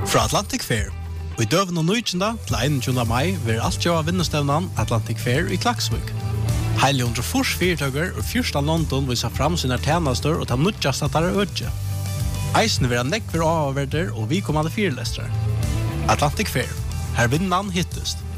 Fra Atlantic Fair. Og I døven og nøytjenda til 21. mai vil alt gjøre vinnestevnan Atlantic Fair I Klaksvik. Heile 140 fyrtøkker og fyrsta London viser fram sine tjenester og ta nødjast at det ødje. Eisen vil ha nekver avverder og vi kommande fyrlestere. Atlantic Fair. Her vinnan hittest.